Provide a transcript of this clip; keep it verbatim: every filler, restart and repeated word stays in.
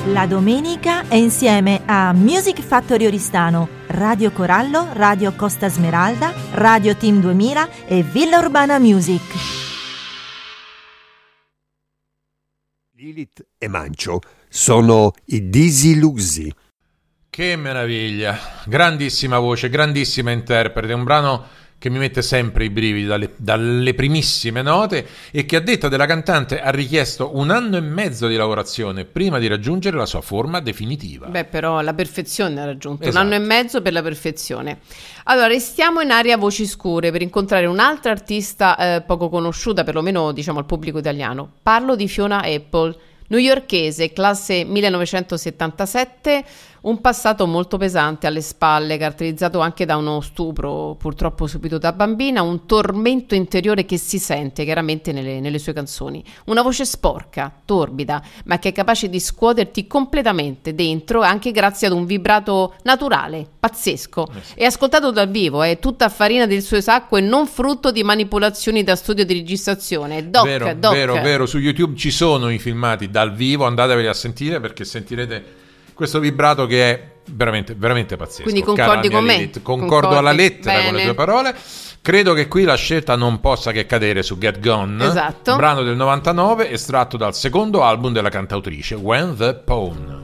La domenica è insieme a Music Factory Oristano, Radio Corallo, Radio Costa Smeralda, Radio Team duemila e Villa Urbana Music. Lilith e Mancio sono i Disillusi. Che meraviglia, grandissima voce, grandissima interprete, un brano che mi mette sempre i brividi dalle, dalle primissime note e che, a detta della cantante, ha richiesto un anno e mezzo di lavorazione prima di raggiungere la sua forma definitiva. Beh, però la perfezione ha raggiunto, Esatto. Un anno e mezzo per la perfezione. Allora, restiamo in area voci scure per incontrare un'altra artista eh, poco conosciuta, perlomeno diciamo al pubblico italiano. Parlo di Fiona Apple, newyorkese, classe millenovecentosettantasette, un passato molto pesante alle spalle, caratterizzato anche da uno stupro purtroppo subito da bambina, un tormento interiore che si sente chiaramente nelle, nelle sue canzoni. Una voce sporca, torbida, ma che è capace di scuoterti completamente dentro, anche grazie ad un vibrato naturale, pazzesco. Eh sì. E ascoltato dal vivo, è tutta farina del suo sacco e non frutto di manipolazioni da studio di registrazione. Doc, vero, doc. vero, vero, su YouTube ci sono i filmati dal vivo, andateveli a sentire perché sentirete questo vibrato che è veramente, veramente pazzesco. Quindi concordi con me? Lilith. Concordo Concordi. alla lettera Bene. con le tue parole. Credo che qui la scelta non possa che cadere su Get Gone, Esatto. brano del novantanove estratto dal secondo album della cantautrice, When the Pawn.